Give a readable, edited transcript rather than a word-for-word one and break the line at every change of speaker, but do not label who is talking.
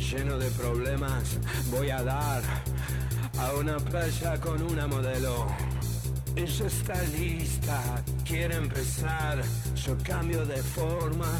lleno de problemas, voy a dar a una playa con una modelo. Ella está lista, quiere empezar, yo cambio de forma.